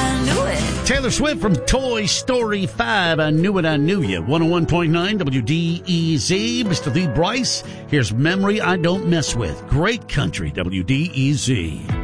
I knew it. Taylor Swift from Toy Story 5, I Knew It, I Knew You. 101.9 WDEZ. Mr. Lee Bryce, here's Memory I Don't Mess With. Great country, WDEZ.